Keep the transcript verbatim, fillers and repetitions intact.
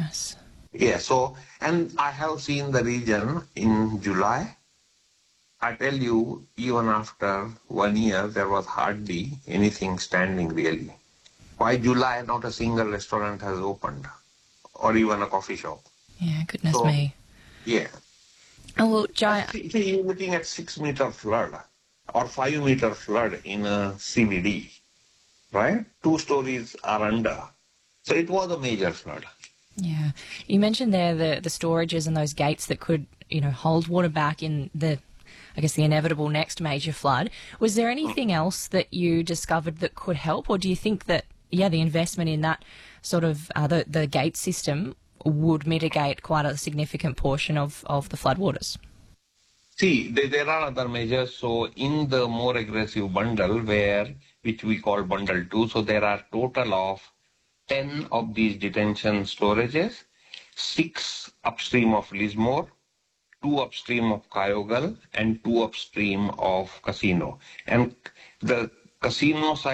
goodness. Yeah, so, and I have seen the region in July. I tell you, even after one year, there was hardly anything standing really. By July, not a single restaurant has opened, or even a coffee shop. Yeah, goodness So, me. yeah. Oh, well, Jai, See, see, you're looking at six meter flood or five meter flood in a C B D, right? Two stories are under. So it was a major flood. yeah, you mentioned there the the storages and those gates that could, you know, hold water back in the, I guess, the inevitable next major flood. Was there anything else that you discovered that could help, or do you think that, yeah, the investment in that sort of uh, the the gate system would mitigate quite a significant portion of of the floodwaters? See, there, there are other measures. So in the more aggressive bundle, where which we call bundle two, so there are total of ten of these detention storages, six upstream of Lismore, two upstream of Kyogle, and two upstream of Casino. And the Casino side